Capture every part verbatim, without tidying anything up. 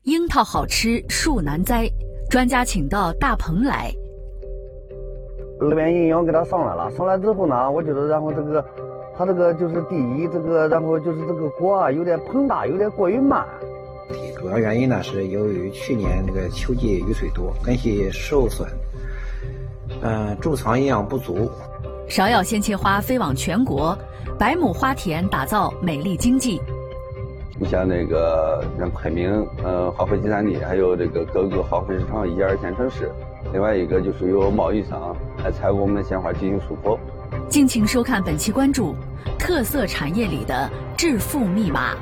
樱桃好吃树难栽，专家请到大棚来。 那边营养给它上来了，上来之后呢，我觉得然后这个，它这个就是第一，这个然后就是这个果啊有点膨大，有点过于慢。 主要原因呢是由于去年这个秋季雨水多，根系受损，嗯、呃，贮藏营养不足。 芍药鲜切花飞往全国，百亩花田打造美丽经济。 你像那个像昆明，呃，花卉集散地，还有这个各个花卉市场一二线城市。另外一个就是由贸易商来采购我们的鲜花进行出口。 敬请收看本期关注特色产业里的致富密码。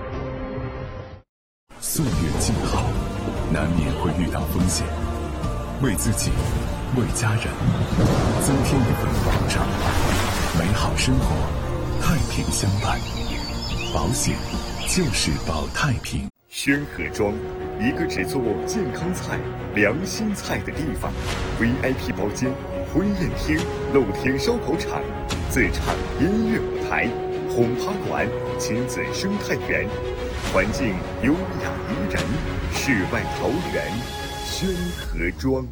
岁月静好，难免会遇到风险，为自己，为家人，增添一份保障，美好生活，太平相伴。保险就是保太平。 宣和庄，一个只做健康菜、良心菜的地方。V I P 包间、婚宴厅、露天烧烤场、自唱音乐舞台、轰趴馆、亲子生态园，环境优雅宜人，世外桃源。宣和庄。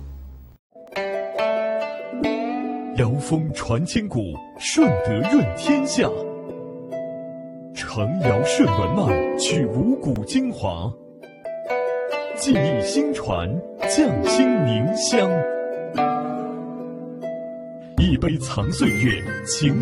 瑶峰传千古，顺德润天下。承尧舜文脉，取五谷精华，技艺新传，匠心凝香。一杯藏岁月，情